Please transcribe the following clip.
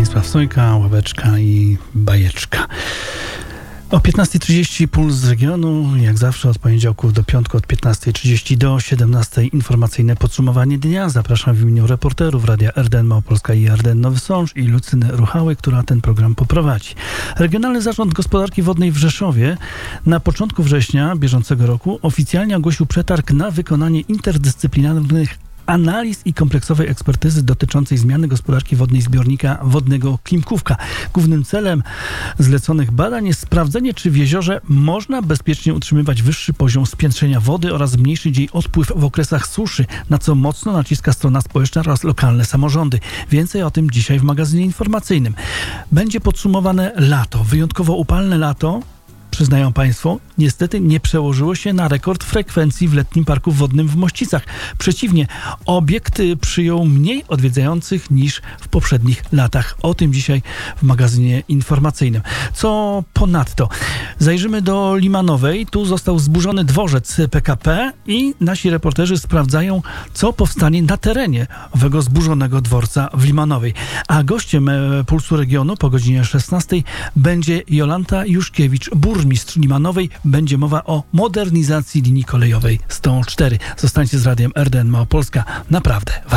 Stanisław Sojka, Ławeczka i Bajeczka. O 15:30 Puls z regionu, jak zawsze od poniedziałku do piątku od 15:30 do 17:00 informacyjne podsumowanie dnia. Zapraszam w imieniu reporterów Radia RDN Małopolska i RDN Nowy Sącz i Lucyny Ruchały, która ten program poprowadzi. Regionalny Zarząd Gospodarki Wodnej w Rzeszowie na początku września bieżącego roku oficjalnie ogłosił przetarg na wykonanie interdyscyplinarnych analiz i kompleksowej ekspertyzy dotyczącej zmiany gospodarki wodnej zbiornika wodnego Klimkówka. Głównym celem zleconych badań jest sprawdzenie, czy w jeziorze można bezpiecznie utrzymywać wyższy poziom spiętrzenia wody oraz zmniejszyć jej odpływ w okresach suszy, na co mocno naciska strona społeczna oraz lokalne samorządy. Więcej o tym dzisiaj w magazynie informacyjnym. Będzie podsumowane lato, wyjątkowo upalne lato. Przyznają Państwo, niestety nie przełożyło się na rekord frekwencji w letnim parku wodnym w Mościcach. Przeciwnie, obiekt przyjął mniej odwiedzających niż w poprzednich latach. O tym dzisiaj w magazynie informacyjnym. Co ponadto? Zajrzymy do Limanowej. Tu został zburzony dworzec PKP i nasi reporterzy sprawdzają, co powstanie na terenie owego zburzonego dworca w Limanowej. A gościem Pulsu Regionu po godzinie 16:00 będzie Jolanta Juszkiewicz, burmistrz Limanowej. Będzie mowa o modernizacji linii kolejowej 104. Zostańcie z Radiem RDN Małopolska. Naprawdę